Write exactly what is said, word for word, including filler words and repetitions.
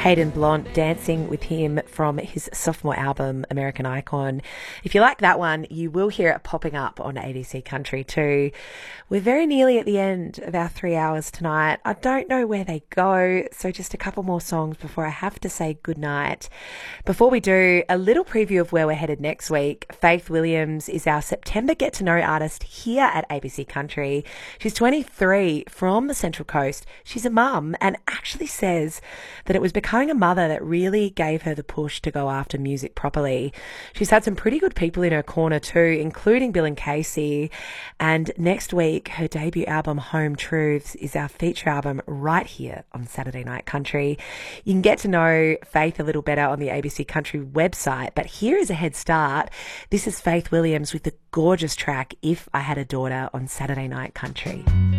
Hayden Blount, dancing with him from his sophomore album, American Icon. If you like that one, you will hear it popping up on A B C Country too. We're very nearly at the end of our three hours tonight. I don't know where they go, so just a couple more songs before I have to say goodnight. Before we do, a little preview of where we're headed next week. Faith Williams is our September Get to Know artist here at A B C Country. She's twenty-three, from the Central Coast. She's a mum and actually says that it was becoming a mother that really gave her the push to go after music properly. She's had some pretty good people in her corner too, including Bill and Casey. And next week, her debut album, Home Truths, is our feature album right here on Saturday Night Country. You can get to know Faith a little better on the A B C Country website, but here is a head start. This is Faith Williams with the gorgeous track, If I Had a Daughter, on Saturday Night Country.